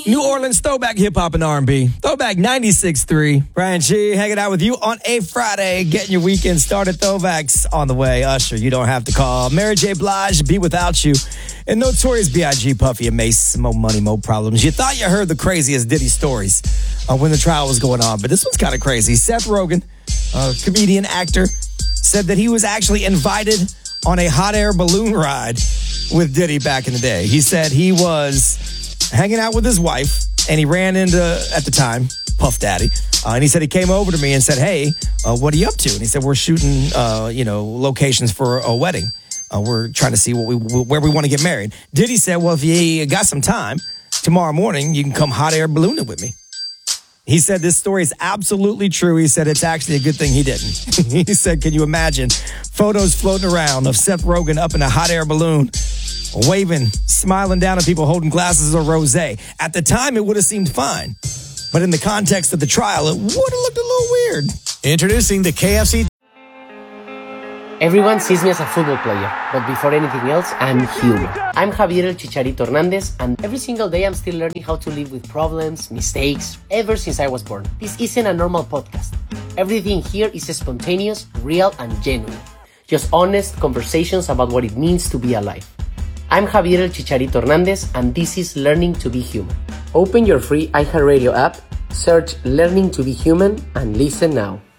New Orleans throwback hip-hop and R&B. Throwback 96.3. Brian G hanging out with you on a Friday, getting your weekend started. Throwbacks on the way. Usher, You Don't Have to Call. Mary J. Blige, Be Without You. And Notorious B.I.G., Puffy and Mace, Mo Money, Mo Problems. You thought you heard the craziest Diddy stories when the trial was going on, but this one's kind of crazy. Seth Rogen, a comedian, actor, said that he was actually invited on a hot air balloon ride with Diddy back in the day. He said he was hanging out with his wife, and he ran into, at the time, Puff Daddy. And he said he came over to me and said, hey, what are you up to? And he said, we're shooting, locations for a wedding. We're trying to see where we want to get married. Diddy said, well, if you got some time, tomorrow morning, you can come hot air ballooning with me. He said this story is absolutely true. He said it's actually a good thing he didn't. He said, can you imagine photos floating around of Seth Rogen up in a hot air balloon, waving, smiling down at people holding glasses of rosé. At the time, it would have seemed fine. But in the context of the trial, it would have looked a little weird. Introducing the KFC. Everyone sees me as a football player, but before anything else, I'm human. I'm Javier El Chicharito Hernandez, and every single day I'm still learning how to live with problems, mistakes, ever since I was born. This isn't a normal podcast. Everything here is spontaneous, real, and genuine. Just honest conversations about what it means to be alive. I'm Javier El Chicharito Hernandez, and this is Learning to Be Human. Open your free iHeartRadio app, search Learning to Be Human, and listen now.